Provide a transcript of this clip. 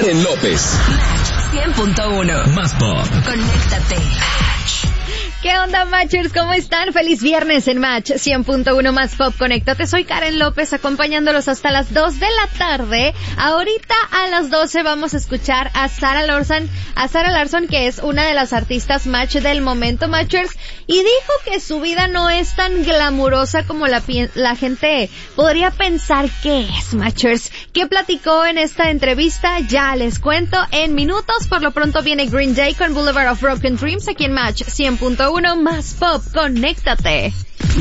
Karen López. Match 100.1. Más pop. Conéctate. ¿Qué onda, Matchers? ¿Cómo están? Feliz viernes en Match 100.1 Más Pop. Conéctate. Soy Karen López, acompañándolos hasta las 2 de la tarde. Ahorita a las 12 vamos a escuchar a Zara Larsson, que es una de las artistas Match del momento, Matchers, y dijo que su vida no es tan glamurosa como la gente podría pensar que es, Matchers. ¿Qué platicó en esta entrevista? Ya les cuento en minutos. Por lo pronto viene Green Day con Boulevard of Broken Dreams aquí en Match 100.1 Más Pop. Conéctate.